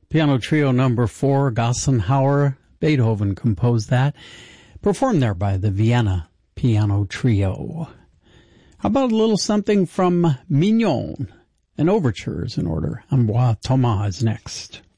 Piano Trio number 4, Gassenhauer. Beethoven composed that. Performed there by the Vienna Piano Trio. How about a little something from Mignon? An overture is in order. Ambroise Thomas is next.